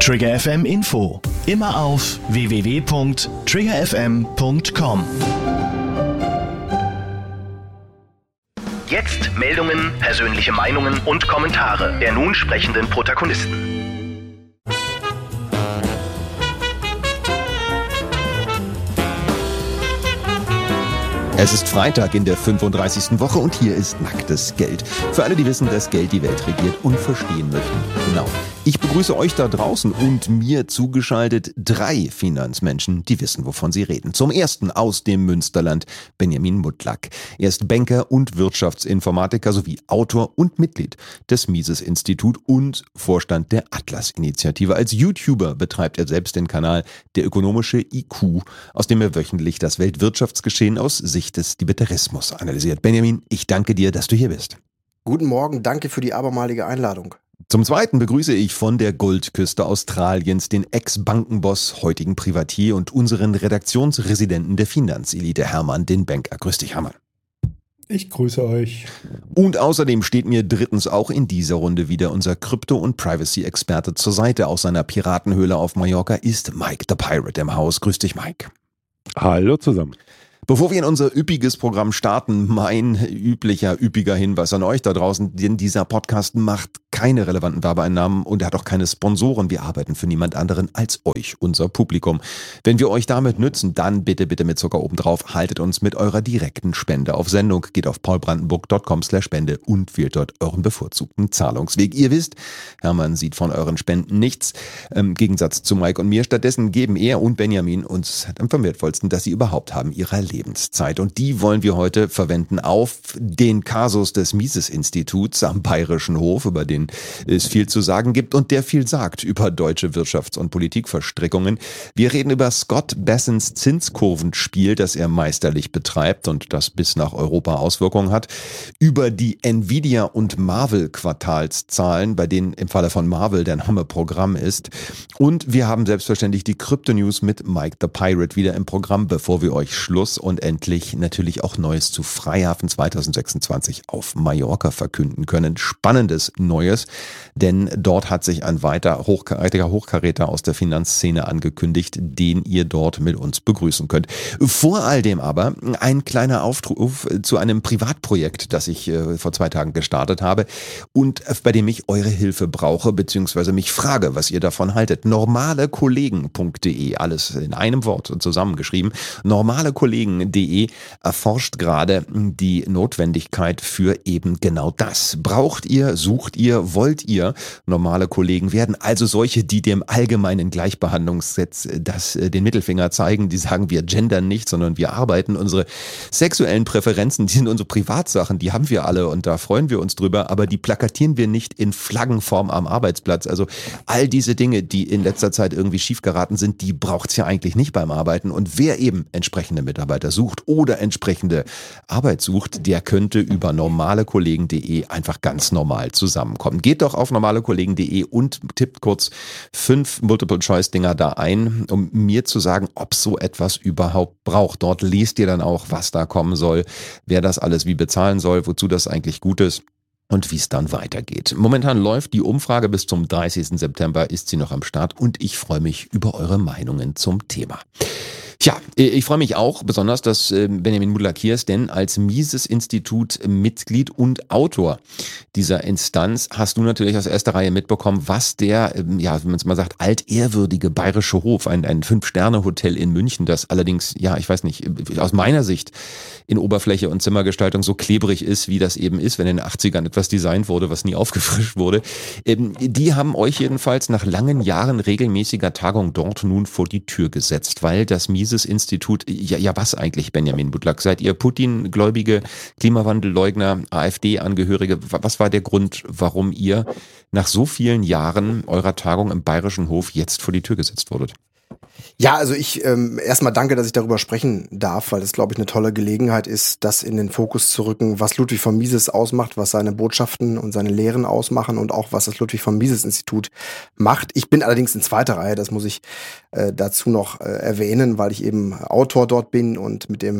Trigger FM Info. Immer auf www.triggerfm.com. Jetzt Meldungen, persönliche Meinungen und Kommentare der nun sprechenden Protagonisten. Es ist Freitag in der 35. Woche und hier ist Nacktes Geld. Für alle, die wissen, dass Geld die Welt regiert und verstehen möchten. Genau. Ich begrüße euch da draußen und mir zugeschaltet 3 Finanzmenschen, die wissen, wovon sie reden. Zum ersten aus dem Münsterland Benjamin Mutlack. Er ist Banker und Wirtschaftsinformatiker sowie Autor und Mitglied des Mises-Institut und Vorstand der Atlas-Initiative. Als YouTuber betreibt er selbst den Kanal Der ökonomische IQ, aus dem er wöchentlich das Weltwirtschaftsgeschehen aus Sicht des Libertarismus analysiert. Benjamin, ich danke dir, dass du hier bist. Guten Morgen, danke für die abermalige Einladung. Zum Zweiten begrüße ich von der Goldküste Australiens den Ex-Bankenboss, heutigen Privatier und unseren Redaktionsresidenten der Finanzelite, Hermann den Banker. Grüß dich, Hermann. Ich grüße euch. Und außerdem steht mir drittens auch in dieser Runde wieder unser Krypto- und Privacy-Experte zur Seite. Aus seiner Piratenhöhle auf Mallorca ist Mike the Pirate im Haus. Grüß dich, Mike. Hallo zusammen. Bevor wir in unser üppiges Programm starten, mein üppiger Hinweis an euch da draußen, denn dieser Podcast macht keine relevanten Werbeeinnahmen und er hat auch keine Sponsoren. Wir arbeiten für niemand anderen als euch, unser Publikum. Wenn wir euch damit nützen, dann bitte mit Zucker obendrauf, haltet uns mit eurer direkten Spende auf Sendung, geht auf paulbrandenburg.com/Spende und wählt dort euren bevorzugten Zahlungsweg. Ihr wisst, Hermann sieht von euren Spenden nichts, im Gegensatz zu Mike und mir. Stattdessen geben er und Benjamin uns am wertvollsten, dass sie überhaupt haben, ihrer Lebenszeit. Und die wollen wir heute verwenden auf den Kasus des Mises-Instituts am Bayerischen Hof, über den es viel zu sagen gibt und der viel sagt über deutsche Wirtschafts- und Politikverstrickungen. Wir reden über Scott Bessents Zinskurvenspiel, das er meisterlich betreibt und das bis nach Europa Auswirkungen hat. Über die Nvidia und Marvel Quartalszahlen, bei denen im Falle von Marvel der Name Programm ist. Und wir haben selbstverständlich die Krypto-News mit Mike the Pirate wieder im Programm, bevor wir euch Schluss und endlich natürlich auch Neues zu Freihafen 2026 auf Mallorca verkünden können. Spannendes Neues, denn dort hat sich ein weiter Hochkaräter aus der Finanzszene angekündigt, den ihr dort mit uns begrüßen könnt. Vor all dem aber ein kleiner Aufruf zu einem Privatprojekt, das ich vor 2 Tagen gestartet habe und bei dem ich eure Hilfe brauche, beziehungsweise mich frage, was ihr davon haltet. Normalekollegen.de, alles in einem Wort zusammengeschrieben. Normalekollegen.de erforscht gerade die Notwendigkeit für eben genau das. Braucht ihr, sucht ihr, wollt ihr normale Kollegen werden? Also solche, die dem allgemeinen Gleichbehandlungsgesetz den Mittelfinger zeigen, die sagen, wir gendern nicht, sondern wir arbeiten. Unsere sexuellen Präferenzen, die sind unsere Privatsachen, die haben wir alle und da freuen wir uns drüber, aber die plakatieren wir nicht in Flaggenform am Arbeitsplatz. Also all diese Dinge, die in letzter Zeit irgendwie schief geraten sind, die braucht's ja eigentlich nicht beim Arbeiten. Und wer eben entsprechende Mitarbeiter sucht oder entsprechende Arbeit sucht, der könnte über normalekollegen.de einfach ganz normal zusammenkommen. Geht doch auf normalekollegen.de und tippt kurz 5 Multiple-Choice-Dinger da ein, um mir zu sagen, ob so etwas überhaupt braucht. Dort lest ihr dann auch, was da kommen soll, wer das alles wie bezahlen soll, wozu das eigentlich gut ist und wie es dann weitergeht. Momentan läuft die Umfrage, bis zum 30. September ist sie noch am Start und ich freue mich über eure Meinungen zum Thema. Tja, ich freue mich auch besonders, dass Benjamin Mutlack hier ist, denn als Mises-Institut Mitglied und Autor dieser Instanz hast du natürlich aus erster Reihe mitbekommen, was der, ja, wenn man es mal sagt, altehrwürdige Bayerische Hof, ein 5-Sterne-Hotel in München, das allerdings, ja, ich weiß nicht, aus meiner Sicht in Oberfläche und Zimmergestaltung so klebrig ist, wie das eben ist, wenn in den 80ern etwas designt wurde, was nie aufgefrischt wurde. Die haben euch jedenfalls nach langen Jahren regelmäßiger Tagung dort nun vor die Tür gesetzt, weil das Mises-Institut, ja was eigentlich, Benjamin Mutlack? Seid ihr Putin-Gläubige, Klimawandelleugner, AfD-Angehörige? Was war der Grund, warum ihr nach so vielen Jahren eurer Tagung im Bayerischen Hof jetzt vor die Tür gesetzt wurdet? Ja, also ich erstmal danke, dass ich darüber sprechen darf, weil das, glaube ich, eine tolle Gelegenheit ist, das in den Fokus zu rücken, was Ludwig von Mises ausmacht, was seine Botschaften und seine Lehren ausmachen und auch was das Ludwig von Mises Institut macht. Ich bin allerdings in zweiter Reihe, das muss ich dazu noch erwähnen, weil ich eben Autor dort bin und mit dem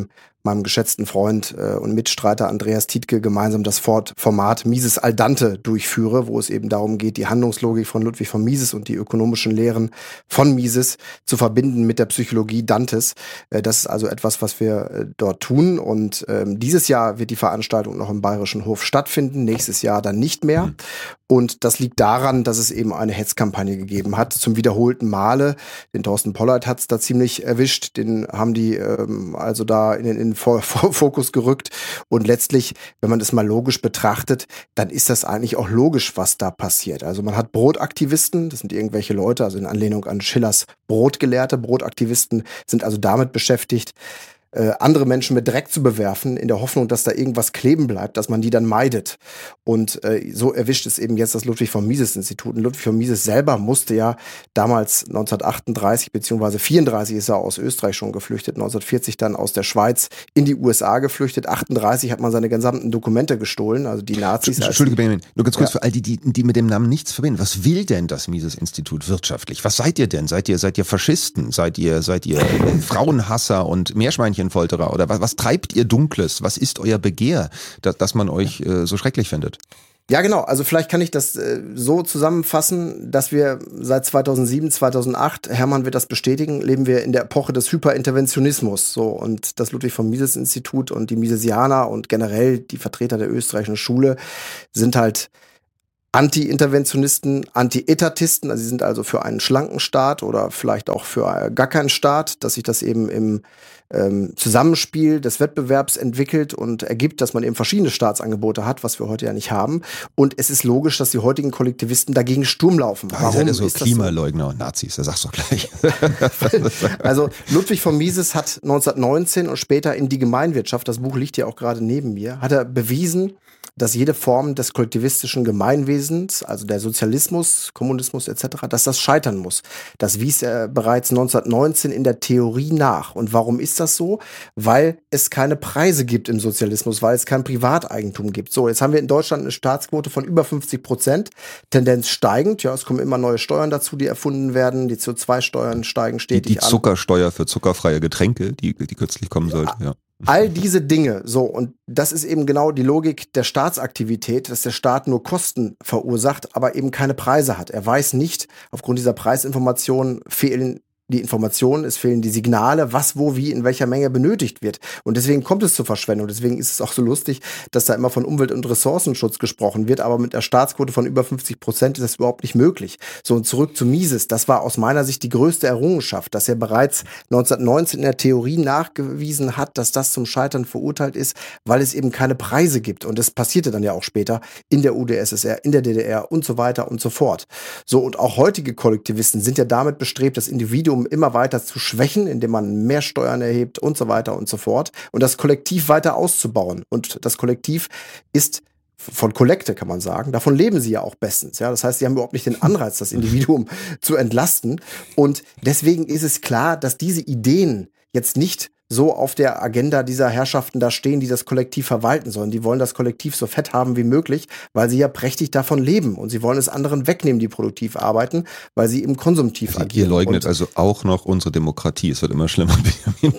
meinem geschätzten Freund und Mitstreiter Andreas Tietke gemeinsam das Format Mises al dente durchführe, wo es eben darum geht, die Handlungslogik von Ludwig von Mises und die ökonomischen Lehren von Mises zu verbinden mit der Psychologie Dantes. Das ist also etwas, was wir dort tun. Und dieses Jahr wird die Veranstaltung noch im Bayerischen Hof stattfinden, nächstes Jahr dann nicht mehr. Und das liegt daran, dass es eben eine Hetzkampagne gegeben hat, zum wiederholten Male. Den Thorsten Polleit hat es da ziemlich erwischt, den haben die also da in den Fokus gerückt. Und letztlich, wenn man das mal logisch betrachtet, dann ist das eigentlich auch logisch, was da passiert. Also man hat Brotaktivisten, das sind irgendwelche Leute, also in Anlehnung an Schillers Brotgelehrte. Brotaktivisten sind also damit beschäftigt, andere Menschen mit Dreck zu bewerfen, in der Hoffnung, dass da irgendwas kleben bleibt, dass man die dann meidet. Und so erwischt es eben jetzt das Ludwig von Mises Institut. Und Ludwig von Mises selber musste ja damals 1938 beziehungsweise 34 ist er aus Österreich schon geflüchtet, 1940 dann aus der Schweiz in die USA geflüchtet, 38 hat man seine gesamten Dokumente gestohlen, also die Nazis. Entschuldige, Benjamin, nur ganz kurz für all die mit dem Namen nichts verbinden. Was will denn das Mises Institut wirtschaftlich? Was seid ihr denn? Seid ihr Faschisten? Seid ihr Frauenhasser und Meerschweinchenfolterer? Oder was treibt ihr Dunkles? Was ist euer Begehr, dass man euch so schrecklich findet? Ja, genau. Also vielleicht kann ich das so zusammenfassen, dass wir seit 2007, 2008, Hermann wird das bestätigen, leben wir in der Epoche des Hyperinterventionismus. So, und das Ludwig von Mises Institut und die Misesianer und generell die Vertreter der österreichischen Schule sind halt Anti-Interventionisten, Anti-Etatisten, also sie sind also für einen schlanken Staat oder vielleicht auch für gar keinen Staat, dass sich das eben im Zusammenspiel des Wettbewerbs entwickelt und ergibt, dass man eben verschiedene Staatsangebote hat, was wir heute ja nicht haben. Und es ist logisch, dass die heutigen Kollektivisten dagegen Sturm laufen. Warum ist so Klimaleugner und Nazis? Das sagst du gleich. Also Ludwig von Mises hat 1919 und später in Die Gemeinwirtschaft, das Buch liegt ja auch gerade neben mir, hat er bewiesen, dass jede Form des kollektivistischen Gemeinwesens, also der Sozialismus, Kommunismus etc., dass das scheitern muss. Das wies er bereits 1919 in der Theorie nach. Und warum ist das so? Weil es keine Preise gibt im Sozialismus, weil es kein Privateigentum gibt. So, jetzt haben wir in Deutschland eine Staatsquote von über 50%, Tendenz steigend. Ja, es kommen immer neue Steuern dazu, die erfunden werden. Die CO2-Steuern steigen stetig an. Die Zuckersteuer für zuckerfreie Getränke, die kürzlich kommen sollte, ja. All diese Dinge, so, und das ist eben genau die Logik der Staatsaktivität, dass der Staat nur Kosten verursacht, aber eben keine Preise hat. Er weiß nicht, aufgrund dieser Preisinformationen fehlen die Informationen, es fehlen die Signale, was, wo, wie, in welcher Menge benötigt wird. Und deswegen kommt es zur Verschwendung. Deswegen ist es auch so lustig, dass da immer von Umwelt- und Ressourcenschutz gesprochen wird, aber mit der Staatsquote von über 50% ist das überhaupt nicht möglich. So, und zurück zu Mises. Das war aus meiner Sicht die größte Errungenschaft, dass er bereits 1919 in der Theorie nachgewiesen hat, dass das zum Scheitern verurteilt ist, weil es eben keine Preise gibt. Und das passierte dann ja auch später in der UdSSR, in der DDR und so weiter und so fort. So, und auch heutige Kollektivisten sind ja damit bestrebt, das Individuum immer weiter zu schwächen, indem man mehr Steuern erhebt und so weiter und so fort und das Kollektiv weiter auszubauen. Und das Kollektiv ist von Kollekte, kann man sagen. Davon leben sie ja auch bestens. Ja? Das heißt, sie haben überhaupt nicht den Anreiz, das Individuum zu entlasten. Und deswegen ist es klar, dass diese Ideen jetzt nicht so auf der Agenda dieser Herrschaften da stehen, die das Kollektiv verwalten sollen. Die wollen das Kollektiv so fett haben wie möglich, weil sie ja prächtig davon leben. Und sie wollen es anderen wegnehmen, die produktiv arbeiten, weil sie eben konsumtiv agieren. Ihr leugnet also auch noch unsere Demokratie. Es wird immer schlimmer, Benjamin.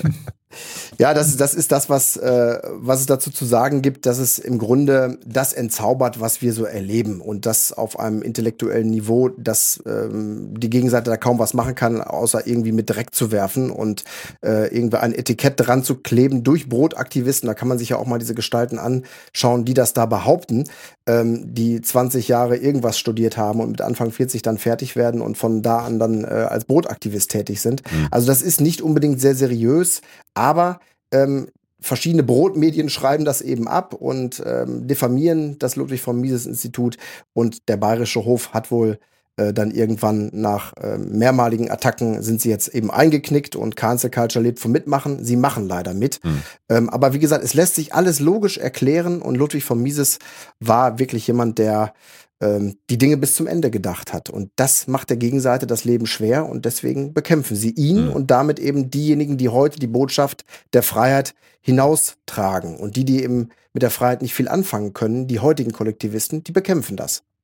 Ja, das ist das, was es dazu zu sagen gibt, dass es im Grunde das entzaubert, was wir so erleben. Und das auf einem intellektuellen Niveau, dass die Gegenseite da kaum was machen kann, außer irgendwie mit Dreck zu werfen und irgendwie ein Etikett dran zu kleben durch Brotaktivisten. Da kann man sich ja auch mal diese Gestalten anschauen, die das da behaupten, die 20 Jahre irgendwas studiert haben und mit Anfang 40 dann fertig werden und von da an dann als Brotaktivist tätig sind. Also das ist nicht unbedingt sehr seriös, aber verschiedene Brotmedien schreiben das eben ab und diffamieren das Ludwig von Mises Institut, und der Bayerische Hof hat wohl dann irgendwann nach mehrmaligen Attacken sind sie jetzt eben eingeknickt, und Cancel Culture lebt vom Mitmachen. Sie machen leider mit. Aber wie gesagt, es lässt sich alles logisch erklären, und Ludwig von Mises war wirklich jemand, der die Dinge bis zum Ende gedacht hat. Und das macht der Gegenseite das Leben schwer, und deswegen bekämpfen sie ihn und damit eben diejenigen, die heute die Botschaft der Freiheit hinaustragen. Und die eben mit der Freiheit nicht viel anfangen können, die heutigen Kollektivisten, die bekämpfen das.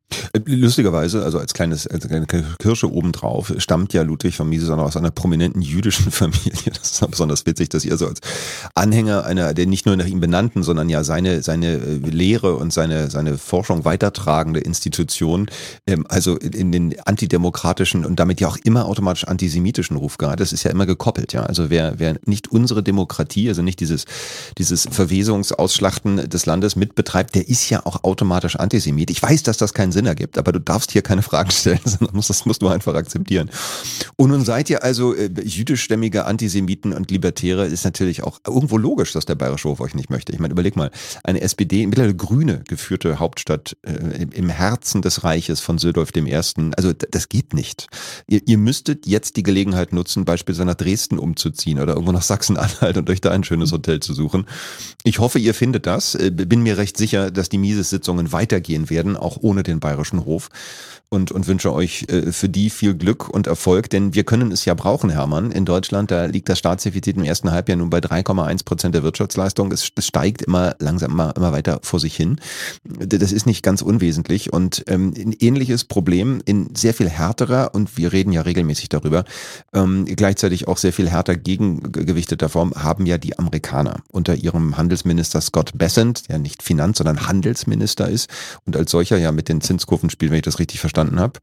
Lustigerweise, also als kleine Kirsche obendrauf, stammt ja Ludwig von Mises auch noch aus einer prominenten jüdischen Familie. Das ist besonders witzig, dass ihr so als Anhänger einer, der nicht nur nach ihm benannten, sondern ja seine Lehre und seine Forschung weitertragende Institution, also in den antidemokratischen und damit ja auch immer automatisch antisemitischen Ruf gehabt. Das ist ja immer gekoppelt, ja. Also wer nicht unsere Demokratie, also nicht dieses Verwesungsausschlachten des Landes mitbetreibt, der ist ja auch automatisch Antisemit. Ich weiß, dass das keinen Sinn ergibt, aber du darfst hier keine Fragen stellen, sondern das musst du einfach akzeptieren. Und nun seid ihr also jüdischstämmige Antisemiten und Libertäre, ist natürlich auch irgendwo logisch, dass der Bayerische Hof euch nicht möchte. Ich meine, überleg mal, eine SPD, mittlerweile grüne geführte Hauptstadt im Herzen des Reiches von Südolf I., also das geht nicht. Ihr müsstet jetzt die Gelegenheit nutzen, beispielsweise nach Dresden umzuziehen oder irgendwo nach Sachsen-Anhalt und euch da ein schönes Hotel zu suchen. Ich hoffe, ihr findet das. Bin mir recht sicher, dass die Mises-Sitzungen weitergehen werden, auch ohne den Bayerischen Hof. Und wünsche euch für die viel Glück und Erfolg, denn wir können es ja brauchen, Hermann. In Deutschland, da liegt das Staatsdefizit im ersten Halbjahr nun bei 3,1% der Wirtschaftsleistung. Es steigt immer langsam immer weiter vor sich hin. Das ist nicht ganz unwesentlich und ein ähnliches Problem in sehr viel härterer, und wir reden ja regelmäßig darüber, gleichzeitig auch sehr viel härter gegewichteter Form haben ja die Amerikaner unter ihrem Handelsminister Scott Bessent, der nicht Finanz-, sondern Handelsminister ist und als solcher ja mit den Zinskurven spielt, wenn ich das richtig verstanden habe,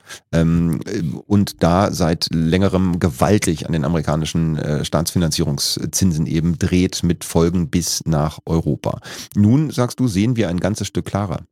und da seit längerem gewaltig an den amerikanischen Staatsfinanzierungszinsen eben dreht, mit Folgen bis nach Europa. Nun, sagst du, sehen wir ein ganzes Stück klarer.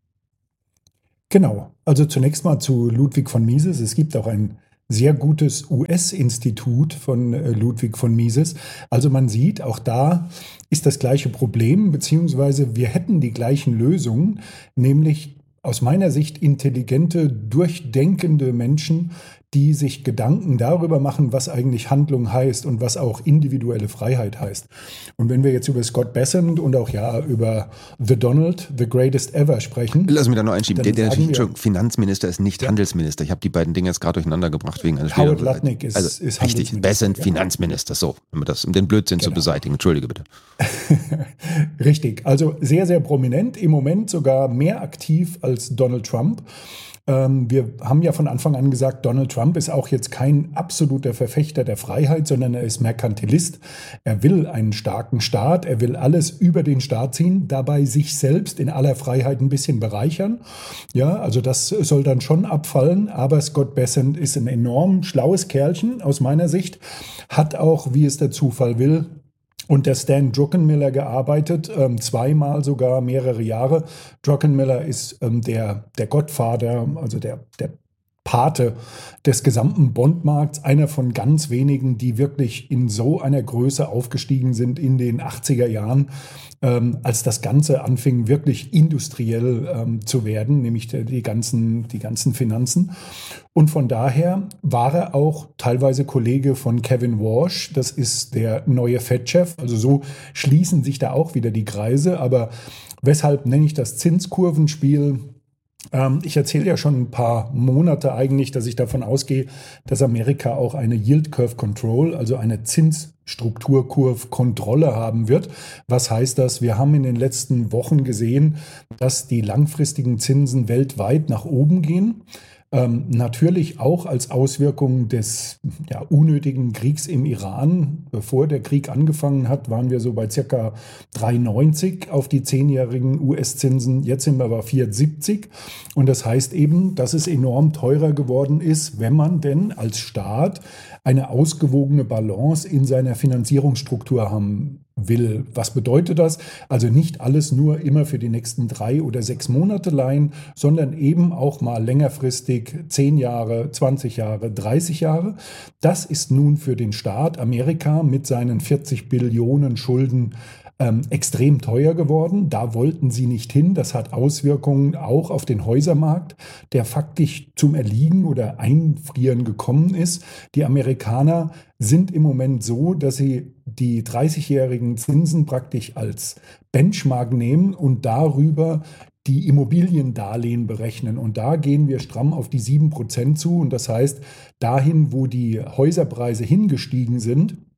Genau. Also zunächst mal zu Ludwig von Mises. Es gibt auch ein sehr gutes US-Institut von Ludwig von Mises. Also man sieht, auch da ist das gleiche Problem, beziehungsweise wir hätten die gleichen Lösungen, nämlich aus meiner Sicht intelligente, durchdenkende Menschen, die sich Gedanken darüber machen, was eigentlich Handlung heißt und was auch individuelle Freiheit heißt. Und wenn wir jetzt über Scott Bessent und auch ja über The Donald, the greatest ever sprechen. Lass mich da noch einschieben. Der Finanzminister ist nicht Handelsminister. Ich habe die beiden Dinge jetzt gerade durcheinander gebracht wegen eines Howard Lutnick ist richtig, Handelsminister. Bessent, ja. Finanzminister. So, um den Blödsinn zu beseitigen. Entschuldige bitte. Richtig. Also sehr, sehr prominent. Im Moment sogar mehr aktiv als Donald Trump. Wir haben ja von Anfang an gesagt, Donald Trump ist auch jetzt kein absoluter Verfechter der Freiheit, sondern er ist Merkantilist. Er will einen starken Staat, er will alles über den Staat ziehen, dabei sich selbst in aller Freiheit ein bisschen bereichern. Ja, also das soll dann schon abfallen, aber Scott Bessent ist ein enorm schlaues Kerlchen aus meiner Sicht, hat auch, wie es der Zufall will, unter Stan Druckenmiller gearbeitet, zweimal sogar mehrere Jahre. Druckenmiller ist der Gottvater, also der Pate des gesamten Bondmarkts, einer von ganz wenigen, die wirklich in so einer Größe aufgestiegen sind in den 80er Jahren, als das Ganze anfing wirklich industriell zu werden, nämlich die ganzen Finanzen. Und von daher war er auch teilweise Kollege von Kevin Warsh, das ist der neue Fed-Chef. Also so schließen sich da auch wieder die Kreise. Aber weshalb nenne ich das Zinskurvenspiel? Ich erzähle ja schon ein paar Monate eigentlich, dass ich davon ausgehe, dass Amerika auch eine Yield Curve Control, also eine Zinsstrukturkurve-Kontrolle haben wird. Was heißt das? Wir haben in den letzten Wochen gesehen, dass die langfristigen Zinsen weltweit nach oben gehen. Natürlich auch als Auswirkung des unnötigen Kriegs im Iran. Bevor der Krieg angefangen hat, waren wir so bei ca. 3,90 auf die 10-jährigen US-Zinsen. Jetzt sind wir bei 4,70. Und das heißt eben, dass es enorm teurer geworden ist, wenn man denn als Staat eine ausgewogene Balance in seiner Finanzierungsstruktur haben will. Was bedeutet das? Also nicht alles nur immer für die nächsten 3 oder 6 Monate leihen, sondern eben auch mal längerfristig 10 Jahre, 20 Jahre, 30 Jahre. Das ist nun für den Staat Amerika mit seinen 40 Billionen Schulden extrem teuer geworden. Da wollten sie nicht hin. Das hat Auswirkungen auch auf den Häusermarkt, der faktisch zum Erliegen oder Einfrieren gekommen ist. Die Amerikaner sind im Moment so, dass sie die 30-jährigen Zinsen praktisch als Benchmark nehmen und darüber die Immobiliendarlehen berechnen. Und da gehen wir stramm auf die 7% zu. Und das heißt, dahin, wo die Häuserpreise hingestiegen sind,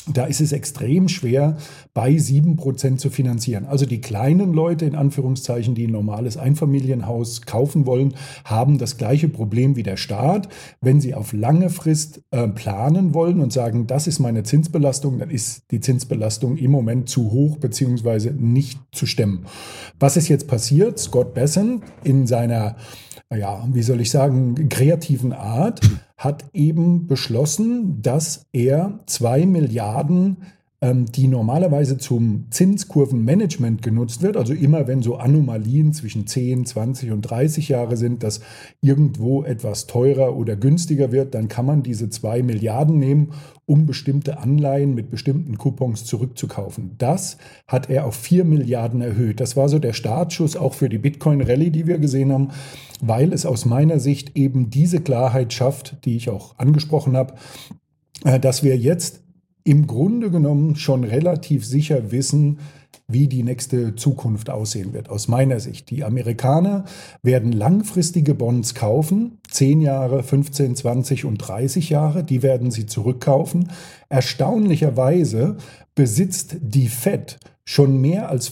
Da ist es extrem schwer, bei 7% zu finanzieren. Also die kleinen Leute, in Anführungszeichen, die ein normales Einfamilienhaus kaufen wollen, haben das gleiche Problem wie der Staat. Wenn sie auf lange Frist planen wollen und sagen, das ist meine Zinsbelastung, dann ist die Zinsbelastung im Moment zu hoch bzw. nicht zu stemmen. Was ist jetzt passiert? Scott Bessent in seiner, wie soll ich sagen, kreativen Art hat eben beschlossen, dass er 2 Milliarden, die normalerweise zum Zinskurvenmanagement genutzt wird, also immer wenn so Anomalien zwischen 10, 20 und 30 Jahre sind, dass irgendwo etwas teurer oder günstiger wird, dann kann man diese 2 Milliarden nehmen, um bestimmte Anleihen mit bestimmten Coupons zurückzukaufen. Das hat er auf 4 Milliarden erhöht. Das war so der Startschuss auch für die Bitcoin-Rallye, die wir gesehen haben, weil es aus meiner Sicht eben diese Klarheit schafft, die ich auch angesprochen habe, dass wir jetzt im Grunde genommen schon relativ sicher wissen, wie die nächste Zukunft aussehen wird. Aus meiner Sicht. Die Amerikaner werden langfristige Bonds kaufen, 10 Jahre, 15, 20 und 30 Jahre, die werden sie zurückkaufen. Erstaunlicherweise besitzt die Fed schon mehr als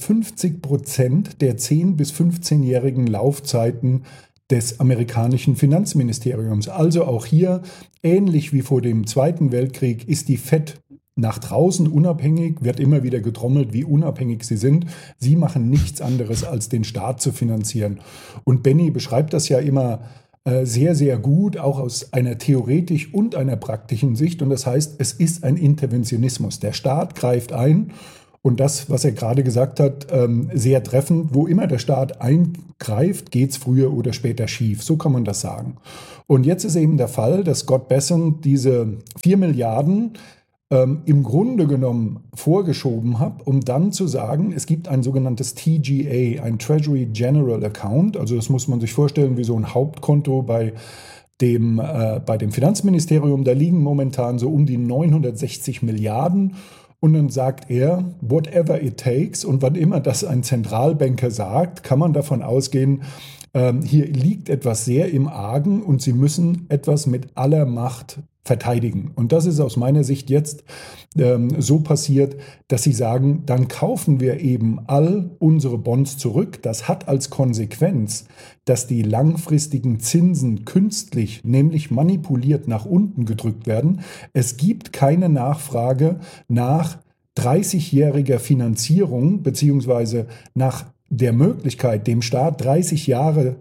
50% der 10- bis 15-jährigen Laufzeiten des amerikanischen Finanzministeriums. Also auch hier, ähnlich wie vor dem Zweiten Weltkrieg, ist die Fed nach draußen unabhängig, wird immer wieder getrommelt, wie unabhängig sie sind. Sie machen nichts anderes, als den Staat zu finanzieren. Und Benny beschreibt das ja immer sehr, sehr gut, auch aus einer theoretisch und einer praktischen Sicht. Und das heißt, es ist ein Interventionismus. Der Staat greift ein. Und das, was er gerade gesagt hat, sehr treffend, wo immer der Staat eingreift, geht es früher oder später schief. So kann man das sagen. Und jetzt ist eben der Fall, dass Scott Bessent diese 4 Milliarden im Grunde genommen vorgeschoben hat, um dann zu sagen, es gibt ein sogenanntes TGA, ein Treasury General Account. Also das muss man sich vorstellen wie so ein Hauptkonto bei dem Finanzministerium. Da liegen momentan so um die 960 Milliarden. Und dann sagt er, whatever it takes. Und wann immer das ein Zentralbanker sagt, kann man davon ausgehen, hier liegt etwas sehr im Argen und sie müssen etwas mit aller Macht verteidigen. Und das ist aus meiner Sicht jetzt so passiert, dass sie sagen, dann kaufen wir eben all unsere Bonds zurück. Das hat als Konsequenz, dass die langfristigen Zinsen künstlich, nämlich manipuliert nach unten gedrückt werden. Es gibt keine Nachfrage nach 30-jähriger Finanzierung beziehungsweise nach der Möglichkeit, dem Staat 30 Jahre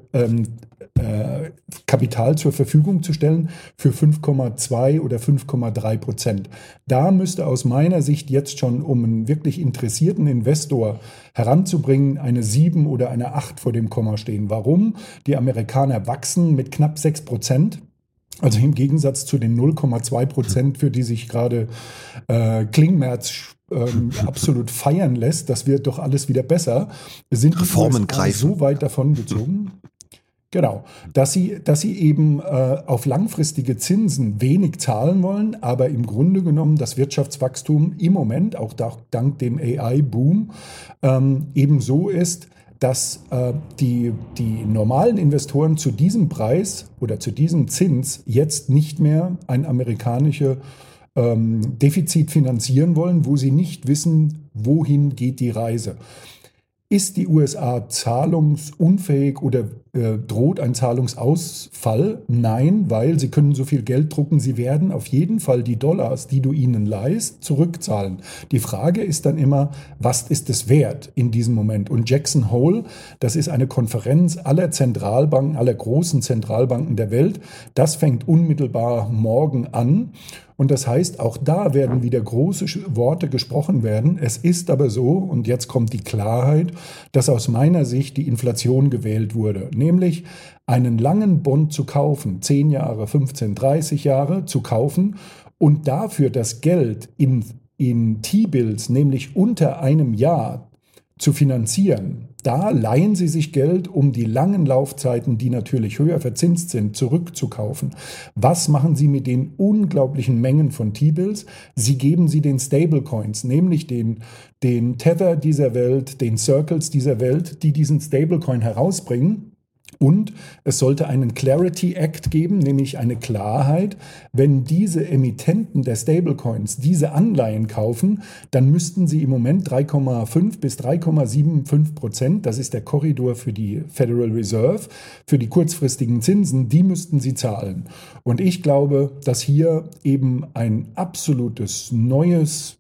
Kapital zur Verfügung zu stellen für 5,2 oder 5,3%. Da müsste aus meiner Sicht jetzt schon, um einen wirklich interessierten Investor heranzubringen, eine 7 oder eine 8 vor dem Komma stehen. Warum? Die Amerikaner wachsen mit knapp 6%. Also im Gegensatz zu den 0,2%, für die sich gerade Klingmerz absolut feiern lässt, das wird doch alles wieder besser, sind Reformen die USA so weit davon gezogen. Genau, dass sie eben auf langfristige Zinsen wenig zahlen wollen, aber im Grunde genommen das Wirtschaftswachstum im Moment, auch dank dem AI-Boom, eben so ist, dass die normalen Investoren zu diesem Preis oder zu diesem Zins jetzt nicht mehr ein amerikanisches Defizit finanzieren wollen, wo sie nicht wissen, wohin geht die Reise. Ist die USA zahlungsunfähig oder droht ein Zahlungsausfall? Nein, weil sie können so viel Geld drucken, sie werden auf jeden Fall die Dollars, die du ihnen leihst, zurückzahlen. Die Frage ist dann immer, was ist es wert in diesem Moment? Und Jackson Hole, das ist eine Konferenz aller Zentralbanken, aller großen Zentralbanken der Welt, das fängt unmittelbar morgen an. Und das heißt, auch da werden wieder große Worte gesprochen werden. Es ist aber so, und jetzt kommt die Klarheit, dass aus meiner Sicht die Inflation gewählt wurde. Nämlich einen langen Bond zu kaufen, 10 Jahre, 15, 30 Jahre zu kaufen und dafür das Geld in T-Bills, nämlich unter einem Jahr, zu finanzieren. Da leihen sie sich Geld, um die langen Laufzeiten, die natürlich höher verzinst sind, zurückzukaufen. Was machen sie mit den unglaublichen Mengen von T-Bills? Sie geben sie den Stablecoins, nämlich den Tether dieser Welt, den Circles dieser Welt, die diesen Stablecoin herausbringen. Und es sollte einen Clarity Act geben, nämlich eine Klarheit, wenn diese Emittenten der Stablecoins diese Anleihen kaufen, dann müssten sie im Moment 3,5 bis 3,75%, das ist der Korridor für die Federal Reserve, für die kurzfristigen Zinsen, die müssten sie zahlen. Und ich glaube, dass hier eben ein absolutes neues,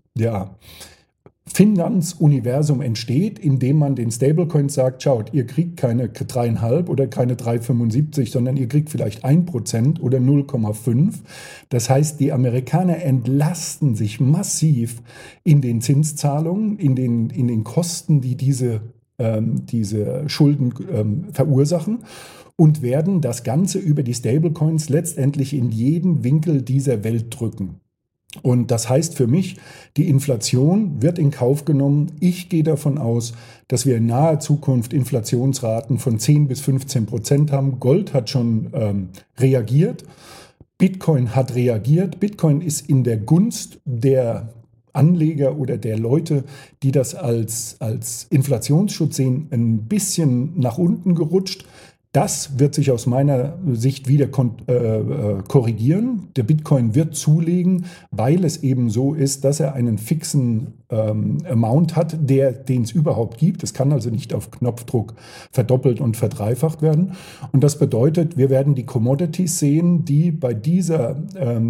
Finanzuniversum entsteht, indem man den Stablecoins sagt, schaut, ihr kriegt keine 3,5 oder keine 3,75, sondern ihr kriegt vielleicht 1% oder 0,5. Das heißt, die Amerikaner entlasten sich massiv in den Zinszahlungen, in den Kosten, die diese Schulden verursachen, und werden das Ganze über die Stablecoins letztendlich in jeden Winkel dieser Welt drücken. Und das heißt für mich, die Inflation wird in Kauf genommen. Ich gehe davon aus, dass wir in naher Zukunft Inflationsraten von 10 bis 15% haben. Gold hat schon reagiert. Bitcoin hat reagiert. Bitcoin ist in der Gunst der Anleger oder der Leute, die das als Inflationsschutz sehen, ein bisschen nach unten gerutscht. Das wird sich aus meiner Sicht wieder korrigieren. Der Bitcoin wird zulegen, weil es eben so ist, dass er einen fixen Amount hat, den es überhaupt gibt. Es kann also nicht auf Knopfdruck verdoppelt und verdreifacht werden. Und das bedeutet, wir werden die Commodities sehen, die bei dieser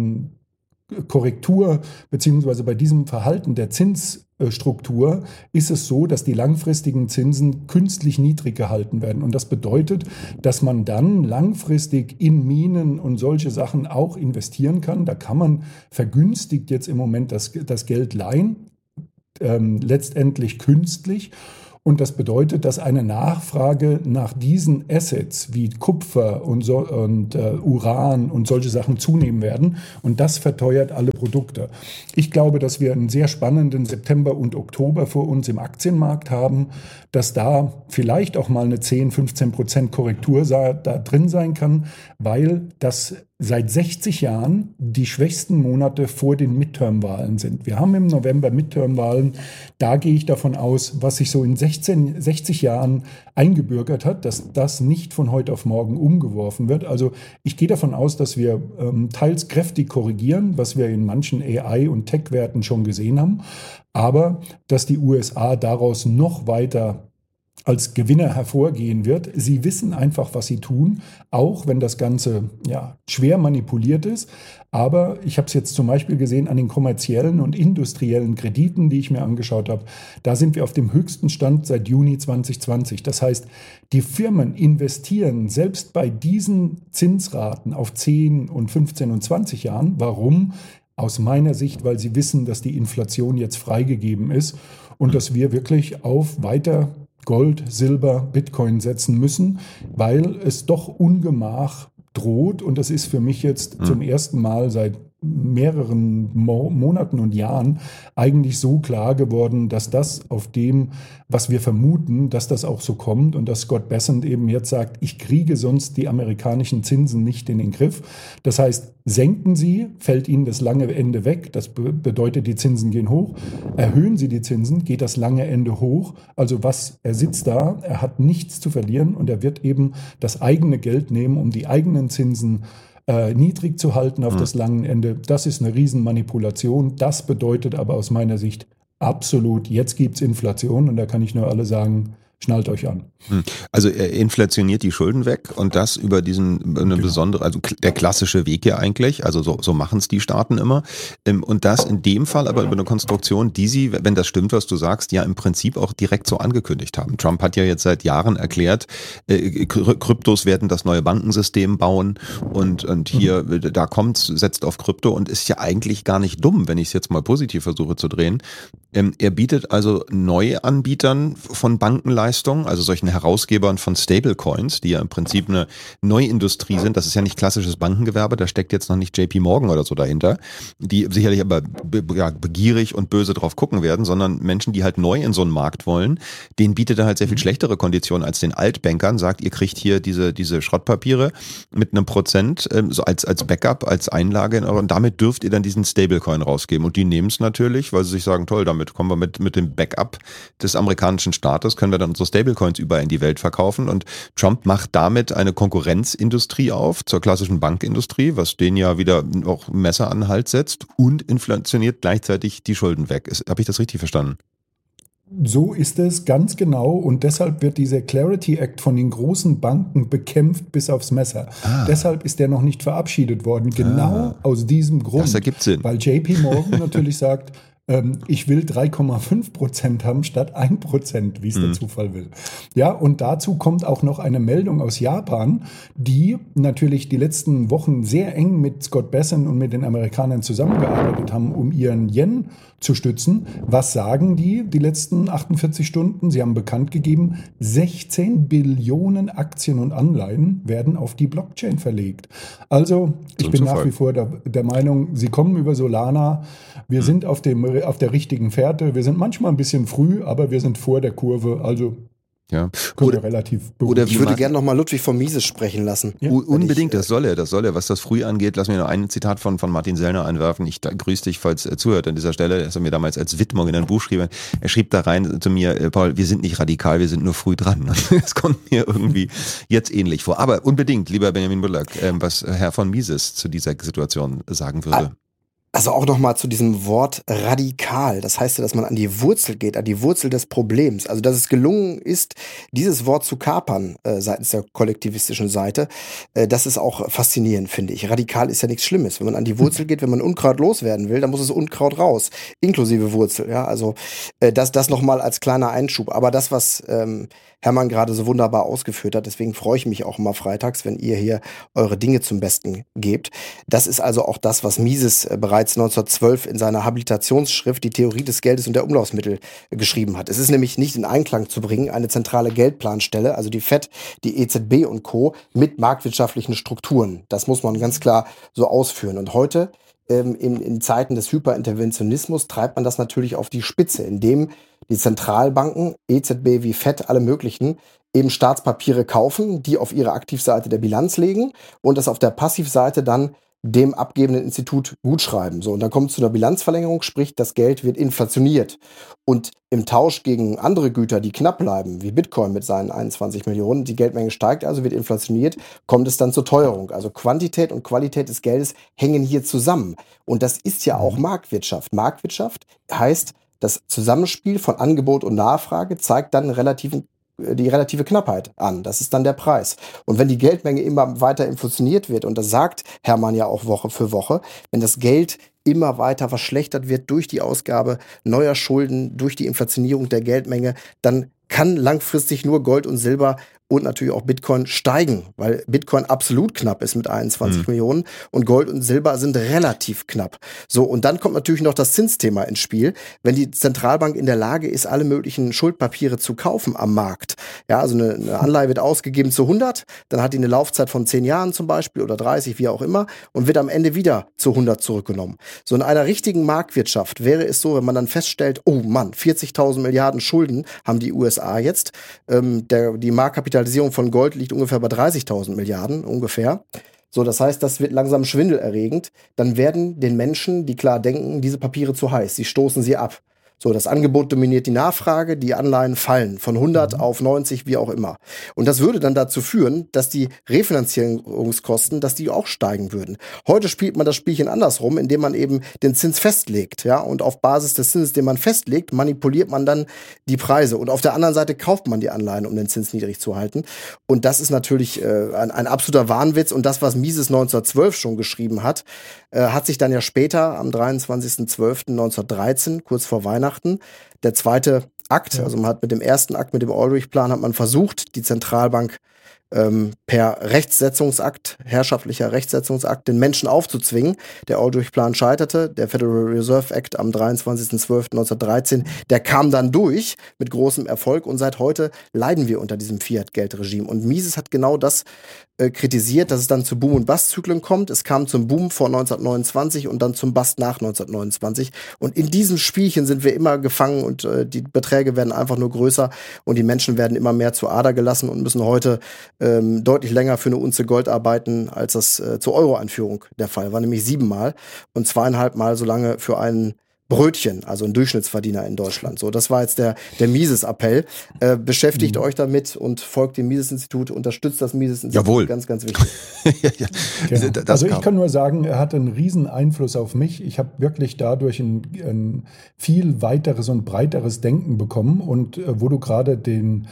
Korrektur beziehungsweise bei diesem Verhalten der Zinsstruktur ist es so, dass die langfristigen Zinsen künstlich niedrig gehalten werden. Und das bedeutet, dass man dann langfristig in Minen und solche Sachen auch investieren kann. Da kann man vergünstigt jetzt im Moment das Geld leihen, letztendlich künstlich. Und das bedeutet, dass eine Nachfrage nach diesen Assets wie Kupfer und Uran und solche Sachen zunehmen werden. Und das verteuert alle Produkte. Ich glaube, dass wir einen sehr spannenden September und Oktober vor uns im Aktienmarkt haben, dass da vielleicht auch mal eine 10-15% Korrektur da drin sein kann, weil das seit 60 Jahren die schwächsten Monate vor den Midterm-Wahlen sind. Wir haben im November Midterm-Wahlen. Da gehe ich davon aus, was sich so in 60 Jahren eingebürgert hat, dass das nicht von heute auf morgen umgeworfen wird. Also ich gehe davon aus, dass wir teils kräftig korrigieren, was wir in manchen AI- und Tech-Werten schon gesehen haben, aber dass die USA daraus noch weiter als Gewinner hervorgehen wird. Sie wissen einfach, was sie tun, auch wenn das Ganze schwer manipuliert ist. Aber ich habe es jetzt zum Beispiel gesehen an den kommerziellen und industriellen Krediten, die ich mir angeschaut habe. Da sind wir auf dem höchsten Stand seit Juni 2020. Das heißt, die Firmen investieren selbst bei diesen Zinsraten auf 10 und 15 und 20 Jahren. Warum? Aus meiner Sicht, weil sie wissen, dass die Inflation jetzt freigegeben ist und dass wir wirklich auf weiter Gold, Silber, Bitcoin setzen müssen, weil es doch Ungemach droht. Und das ist für mich jetzt zum ersten Mal seit mehreren Monaten und Jahren eigentlich so klar geworden, dass das auf dem, was wir vermuten, dass das auch so kommt und dass Scott Bessent eben jetzt sagt, ich kriege sonst die amerikanischen Zinsen nicht in den Griff. Das heißt, senken Sie, fällt Ihnen das lange Ende weg, das bedeutet, die Zinsen gehen hoch. Erhöhen Sie die Zinsen, geht das lange Ende hoch. Also er sitzt da, er hat nichts zu verlieren und er wird eben das eigene Geld nehmen, um die eigenen Zinsen niedrig zu halten auf das lange Ende. Das ist eine Riesenmanipulation. Das bedeutet aber aus meiner Sicht absolut, jetzt gibt es Inflation und da kann ich nur alle sagen, schnallt euch an. Also er inflationiert die Schulden weg und das über eine besondere, also der klassische Weg ja eigentlich, also so machen es die Staaten immer und das in dem Fall aber über eine Konstruktion, die sie, wenn das stimmt, was du sagst, ja im Prinzip auch direkt so angekündigt haben. Trump hat ja jetzt seit Jahren erklärt, Kryptos werden das neue Bankensystem bauen und hier, da kommt's, setzt auf Krypto und ist ja eigentlich gar nicht dumm, wenn ich es jetzt mal positiv versuche zu drehen. Er bietet also Neuanbietern von Bankenleistungen, also solchen Herausgebern von Stablecoins, die ja im Prinzip eine Neuindustrie sind. Das ist ja nicht klassisches Bankengewerbe, da steckt jetzt noch nicht JP Morgan oder so dahinter, die sicherlich aber begierig und böse drauf gucken werden, sondern Menschen, die halt neu in so einen Markt wollen, denen bietet er halt sehr viel schlechtere Konditionen als den Altbankern, sagt, ihr kriegt hier diese Schrottpapiere mit einem Prozent, so als Backup, als Einlage und damit dürft ihr dann diesen Stablecoin rausgeben und die nehmen es natürlich, weil sie sich sagen, toll, damit damit? Kommen wir mit dem Backup des amerikanischen Staates, können wir dann unsere Stablecoins überall in die Welt verkaufen und Trump macht damit eine Konkurrenzindustrie auf zur klassischen Bankindustrie, was denen ja wieder auch Messer an den Hals setzt und inflationiert gleichzeitig die Schulden weg. Habe ich das richtig verstanden? So ist es ganz genau und deshalb wird dieser Clarity Act von den großen Banken bekämpft bis aufs Messer. Deshalb ist der noch nicht verabschiedet worden, genau aus diesem Grund. Das ergibt Sinn. Weil JP Morgan natürlich sagt, ich will 3,5% haben statt 1%, wie es der Zufall will. Ja, und dazu kommt auch noch eine Meldung aus Japan, die natürlich die letzten Wochen sehr eng mit Scott Bessent und mit den Amerikanern zusammengearbeitet haben, um ihren Yen zu stützen. Was sagen die letzten 48 Stunden? Sie haben bekannt gegeben, 16 Billionen Aktien und Anleihen werden auf die Blockchain verlegt. Also, ich bin nach wie vor der Meinung, sie kommen über Solana. Wir sind auf der richtigen Fährte. Wir sind manchmal ein bisschen früh, aber wir sind vor der Kurve. Also ja. können wir relativ Oder ich würde gerne nochmal Ludwig von Mises sprechen lassen. Ja. Unbedingt, das soll er. Was das früh angeht. Lass mir noch ein Zitat von Martin Sellner einwerfen. Ich grüße dich, falls er zuhört an dieser Stelle. Das er mir damals als Widmung in ein Buch schrieb. Er schrieb da rein zu mir, Paul, wir sind nicht radikal, wir sind nur früh dran. Das kommt mir irgendwie jetzt ähnlich vor. Aber unbedingt, lieber Benjamin Bullack, was Herr von Mises zu dieser Situation sagen würde. Also auch nochmal zu diesem Wort radikal. Das heißt ja, dass man an die Wurzel geht, an die Wurzel des Problems. Also dass es gelungen ist, dieses Wort zu kapern seitens der kollektivistischen Seite, das ist auch faszinierend, finde ich. Radikal ist ja nichts Schlimmes. Wenn man an die Wurzel geht, wenn man Unkraut loswerden will, dann muss das Unkraut raus, inklusive Wurzel. Ja, also das nochmal als kleiner Einschub. Aber das, was Hermann gerade so wunderbar ausgeführt hat, deswegen freue ich mich auch immer freitags, wenn ihr hier eure Dinge zum Besten gebt. Das ist also auch das, was Mises bereits 1912 in seiner Habilitationsschrift Die Theorie des Geldes und der Umlaufsmittel geschrieben hat. Es ist nämlich nicht in Einklang zu bringen, eine zentrale Geldplanstelle, also die FED, die EZB und Co. mit marktwirtschaftlichen Strukturen. Das muss man ganz klar so ausführen. Und heute in Zeiten des Hyperinterventionismus treibt man das natürlich auf die Spitze, indem die Zentralbanken, EZB wie FED, alle möglichen, eben Staatspapiere kaufen, die auf ihre Aktivseite der Bilanz legen und das auf der Passivseite dann dem abgebenden Institut gutschreiben. So, und dann kommt es zu einer Bilanzverlängerung, sprich, das Geld wird inflationiert. Und im Tausch gegen andere Güter, die knapp bleiben, wie Bitcoin mit seinen 21 Millionen, die Geldmenge steigt, also wird inflationiert, kommt es dann zur Teuerung. Also Quantität und Qualität des Geldes hängen hier zusammen. Und das ist ja auch Marktwirtschaft. Marktwirtschaft heißt, das Zusammenspiel von Angebot und Nachfrage zeigt dann die relative Knappheit an. Das ist dann der Preis. Und wenn die Geldmenge immer weiter inflationiert wird, und das sagt Hermann ja auch Woche für Woche, wenn das Geld immer weiter verschlechtert wird durch die Ausgabe neuer Schulden, durch die Inflationierung der Geldmenge, dann kann langfristig nur Gold und Silber und natürlich auch Bitcoin steigen, weil Bitcoin absolut knapp ist mit 21 Millionen und Gold und Silber sind relativ knapp. So, und dann kommt natürlich noch das Zinsthema ins Spiel. Wenn die Zentralbank in der Lage ist, alle möglichen Schuldpapiere zu kaufen am Markt, ja, also eine Anleihe wird ausgegeben zu 100, dann hat die eine Laufzeit von 10 Jahren zum Beispiel oder 30, wie auch immer, und wird am Ende wieder zu 100 zurückgenommen. So, in einer richtigen Marktwirtschaft wäre es so, wenn man dann feststellt, oh Mann, 40.000 Milliarden Schulden haben die USA jetzt, die Marktkapitalisierung von Gold liegt ungefähr bei 30.000 Milliarden, ungefähr. So, das heißt, das wird langsam schwindelerregend. Dann werden den Menschen, die klar denken, diese Papiere zu heiß. Sie stoßen sie ab. So, das Angebot dominiert die Nachfrage, die Anleihen fallen von 100 auf 90, wie auch immer. Und das würde dann dazu führen, dass die Refinanzierungskosten, dass die auch steigen würden. Heute spielt man das Spielchen andersrum, indem man eben den Zins festlegt, ja, und auf Basis des Zinses, den man festlegt, manipuliert man dann die Preise. Und auf der anderen Seite kauft man die Anleihen, um den Zins niedrig zu halten. Und das ist natürlich ein absoluter Wahnwitz. Und das, was Mises 1912 schon geschrieben hat, hat sich dann ja später am 23.12.1913, kurz vor Weihnachten, der zweite Akt, also man hat mit dem ersten Akt, mit dem Aldrich-Plan, hat man versucht, die Zentralbank per Rechtssetzungsakt, herrschaftlicher Rechtssetzungsakt, den Menschen aufzuzwingen. Der Aldrich-Plan scheiterte, der Federal Reserve Act am 23.12.1913, der kam dann durch mit großem Erfolg und seit heute leiden wir unter diesem Fiat-Geld-Regime. Und Mises hat genau das kritisiert, dass es dann zu Boom- und Bust-Zyklen kommt. Es kam zum Boom vor 1929 und dann zum Bust nach 1929. Und in diesem Spielchen sind wir immer gefangen und die Beträge werden einfach nur größer und die Menschen werden immer mehr zur Ader gelassen und müssen heute deutlich länger für eine Unze Gold arbeiten, als das zur Euro-Einführung der Fall war, nämlich 7 Mal und 2,5 Mal so lange für einen Brötchen, also ein Durchschnittsverdiener in Deutschland. So, das war jetzt der Mises-Appell. Beschäftigt euch damit und folgt dem Mises-Institut, unterstützt das Mises-Institut. Jawohl. Ganz, ganz wichtig. Ja. Genau. Also ich kann nur sagen, er hat einen riesen Einfluss auf mich. Ich habe wirklich dadurch ein viel weiteres und breiteres Denken bekommen. Und wo du gerade den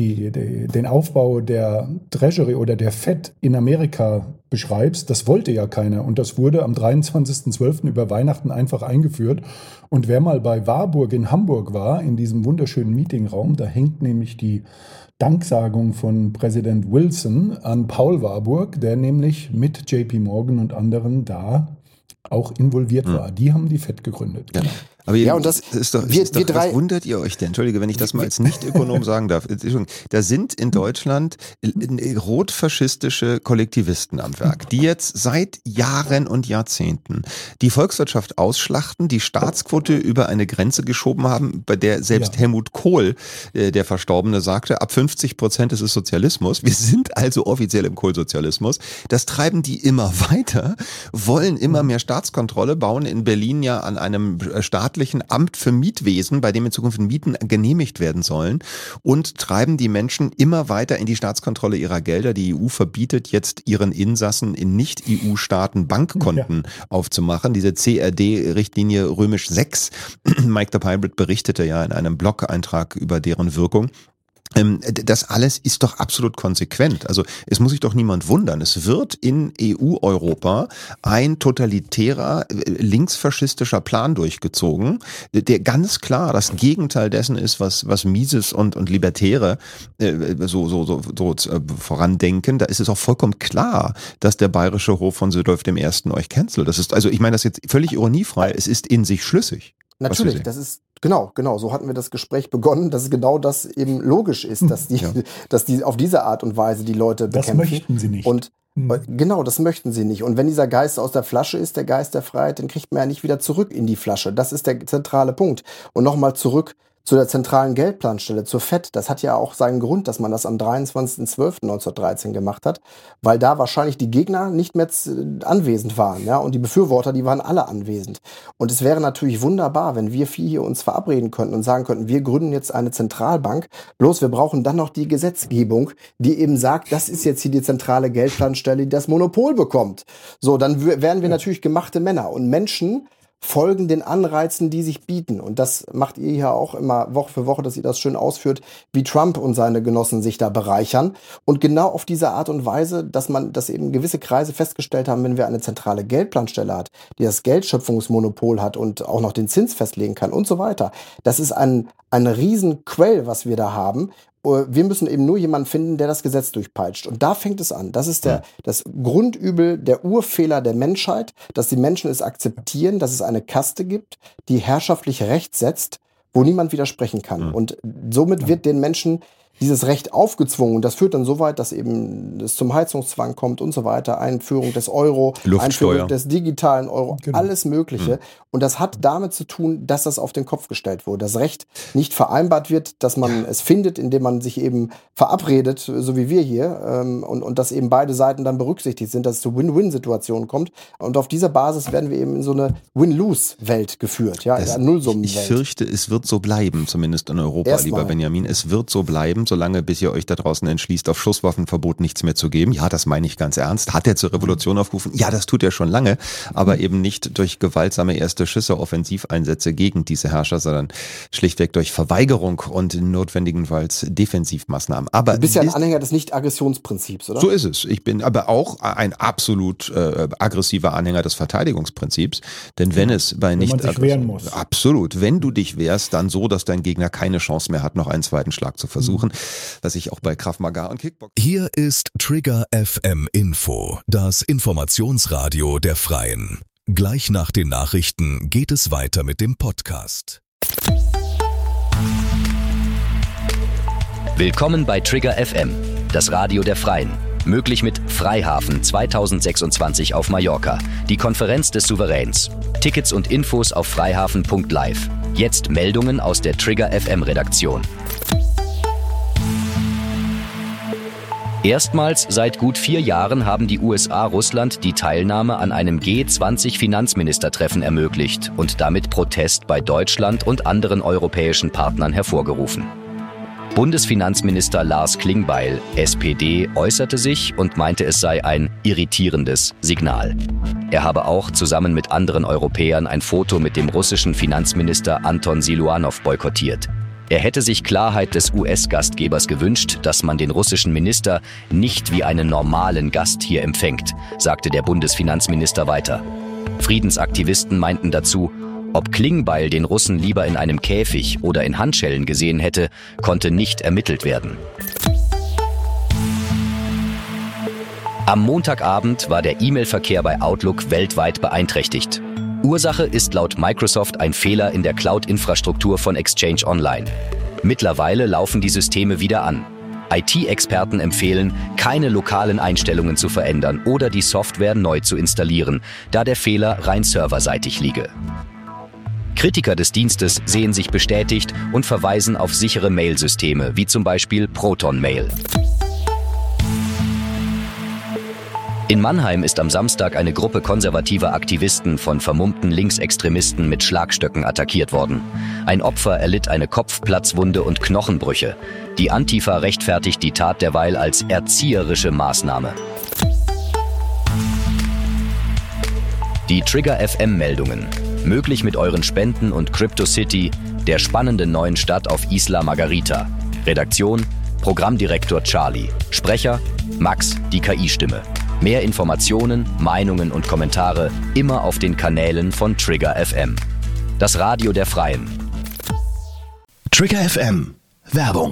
Aufbau der Treasury oder der Fed in Amerika beschreibst, das wollte ja keiner. Und das wurde am 23.12. über Weihnachten einfach eingeführt. Und wer mal bei Warburg in Hamburg war, in diesem wunderschönen Meetingraum, da hängt nämlich die Danksagung von Präsident Wilson an Paul Warburg, der nämlich mit JP Morgan und anderen da auch involviert war. Die haben die FED gegründet. Ja. Genau. Aber Ja, und das ist doch, drei- was wundert ihr euch denn? Entschuldige, wenn ich das mal als Nicht-Ökonom sagen darf. Da sind in Deutschland rotfaschistische Kollektivisten am Werk, die jetzt seit Jahren und Jahrzehnten die Volkswirtschaft ausschlachten, die Staatsquote über eine Grenze geschoben haben, bei der selbst Helmut Kohl, der Verstorbene, sagte, ab 50% ist es Sozialismus. Wir sind also offiziell im Kohlsozialismus. Das treiben die immer weiter, wollen immer mehr Staatskontrolle, bauen in Berlin ja an einem staatlichen Amt für Mietwesen, bei dem in Zukunft Mieten genehmigt werden sollen, und treiben die Menschen immer weiter in die Staatskontrolle ihrer Gelder. Die EU verbietet jetzt ihren Insassen in Nicht-EU-Staaten Bankkonten aufzumachen. Diese CRD-Richtlinie römisch 6, Mike the Pirate berichtete ja in einem Blog-Eintrag über deren Wirkung. Das alles ist doch absolut konsequent. Also es muss sich doch niemand wundern. Es wird in EU-Europa ein totalitärer, linksfaschistischer Plan durchgezogen, der ganz klar das Gegenteil dessen ist, was Mises und Libertäre so vorandenken. Da ist es auch vollkommen klar, dass der bayerische Hof von Südolf I. euch cancelt. Das ist, also ich meine das jetzt völlig ironiefrei, es ist in sich schlüssig. Natürlich, das ist genau, so hatten wir das Gespräch begonnen, dass genau das eben logisch ist, dass die auf diese Art und Weise die Leute bekämpfen. Das möchten sie nicht. Und genau, das möchten sie nicht. Und wenn dieser Geist aus der Flasche ist, der Geist der Freiheit, dann kriegt man ja nicht wieder zurück in die Flasche. Das ist der zentrale Punkt. Und nochmal zurück zu der zentralen Geldplanstelle, zur FED. Das hat ja auch seinen Grund, dass man das am 23.12.1913 gemacht hat, weil da wahrscheinlich die Gegner nicht mehr anwesend waren, ja, und die Befürworter, die waren alle anwesend. Und es wäre natürlich wunderbar, wenn wir vier hier uns verabreden könnten und sagen könnten, wir gründen jetzt eine Zentralbank, bloß wir brauchen dann noch die Gesetzgebung, die eben sagt, das ist jetzt hier die zentrale Geldplanstelle, die das Monopol bekommt. So, dann wären wir natürlich gemachte Männer und Menschen folgen den Anreizen, die sich bieten. Und das macht ihr ja auch immer Woche für Woche, dass ihr das schön ausführt, wie Trump und seine Genossen sich da bereichern. Und genau auf diese Art und Weise, dass eben gewisse Kreise festgestellt haben, wenn wir eine zentrale Geldplanstelle hat, die das Geldschöpfungsmonopol hat und auch noch den Zins festlegen kann und so weiter. Das ist ein Riesenquell, was wir da haben. Wir müssen eben nur jemanden finden, der das Gesetz durchpeitscht. Und da fängt es an. Das ist das Grundübel, der Urfehler der Menschheit, dass die Menschen es akzeptieren, dass es eine Kaste gibt, die herrschaftlich Recht setzt, wo niemand widersprechen kann. Und somit wird den Menschen dieses Recht aufgezwungen. Und das führt dann so weit, dass eben es zum Heizungszwang kommt und so weiter. Einführung des Euro, Einführung des digitalen Euro, alles Mögliche. Und das hat damit zu tun, dass das auf den Kopf gestellt wurde. Das Recht nicht vereinbart wird, dass man es findet, indem man sich eben verabredet, so wie wir hier, und dass eben beide Seiten dann berücksichtigt sind, dass es zu Win-Win-Situationen kommt. Und auf dieser Basis werden wir eben in so eine Win-Lose-Welt geführt, ja, eine Nullsummenwelt. Ich fürchte, es wird so bleiben, zumindest in Europa, lieber Benjamin. Es wird so bleiben, solange bis ihr euch da draußen entschließt, auf Schusswaffenverbot nichts mehr zu geben. Ja, das meine ich ganz ernst. Hat er zur Revolution aufgerufen? Ja, das tut er schon lange, aber eben nicht durch gewaltsame erste Schüsse, Offensiveinsätze gegen diese Herrscher, sondern schlichtweg durch Verweigerung und notwendigenfalls Defensivmaßnahmen. Aber du bist ja ein Anhänger des Nicht-Aggressionsprinzips, oder? So ist es. Ich bin aber auch ein absolut aggressiver Anhänger des Verteidigungsprinzips, denn wenn es bei wenn man sich wehren muss. Absolut. Wenn du dich wehrst, dann so, dass dein Gegner keine Chance mehr hat, noch einen zweiten Schlag zu versuchen. Was ich auch bei Krav Maga und Kickboxen. Hier ist Trigger FM Info, das Informationsradio der Freien. Gleich nach den Nachrichten geht es weiter mit dem Podcast. Willkommen bei Trigger FM, das Radio der Freien. Möglich mit Freihafen 2026 auf Mallorca, die Konferenz des Souveräns. Tickets und Infos auf freihafen.live. Jetzt Meldungen aus der Trigger FM Redaktion. Erstmals seit gut 4 Jahren haben die USA Russland die Teilnahme an einem G20-Finanzministertreffen ermöglicht und damit Protest bei Deutschland und anderen europäischen Partnern hervorgerufen. Bundesfinanzminister Lars Klingbeil, SPD, äußerte sich und meinte, es sei ein irritierendes Signal. Er habe auch zusammen mit anderen Europäern ein Foto mit dem russischen Finanzminister Anton Siluanow boykottiert. Er hätte sich Klarheit des US-Gastgebers gewünscht, dass man den russischen Minister nicht wie einen normalen Gast hier empfängt, sagte der Bundesfinanzminister weiter. Friedensaktivisten meinten dazu, ob Klingbeil den Russen lieber in einem Käfig oder in Handschellen gesehen hätte, konnte nicht ermittelt werden. Am Montagabend war der E-Mail-Verkehr bei Outlook weltweit beeinträchtigt. Ursache ist laut Microsoft ein Fehler in der Cloud-Infrastruktur von Exchange Online. Mittlerweile laufen die Systeme wieder an. IT-Experten empfehlen, keine lokalen Einstellungen zu verändern oder die Software neu zu installieren, da der Fehler rein serverseitig liege. Kritiker des Dienstes sehen sich bestätigt und verweisen auf sichere Mail-Systeme, wie zum Beispiel Proton Mail. In Mannheim ist am Samstag eine Gruppe konservativer Aktivisten von vermummten Linksextremisten mit Schlagstöcken attackiert worden. Ein Opfer erlitt eine Kopfplatzwunde und Knochenbrüche. Die Antifa rechtfertigt die Tat derweil als erzieherische Maßnahme. Die Trigger FM-Meldungen. Möglich mit euren Spenden und CryptoCity, der spannenden neuen Stadt auf Isla Margarita. Redaktion: Programmdirektor Charlie. Sprecher: Max, die KI-Stimme. Mehr Informationen, Meinungen und Kommentare immer auf den Kanälen von Trigger FM. Das Radio der Freien. Trigger FM. Werbung.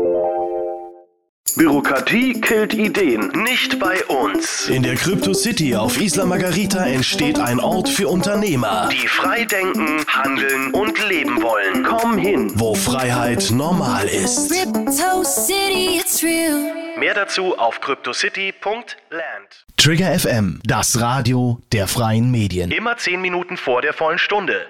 Bürokratie killt Ideen, nicht bei uns. In der CryptoCity auf Isla Margarita entsteht ein Ort für Unternehmer, Die frei denken, handeln und leben wollen. Komm hin. wo Freiheit normal ist. Crypto City, it's real. Mehr dazu auf cryptocity.land. Trigger FM, das Radio der freien Medien. Immer 10 Minuten vor der vollen Stunde.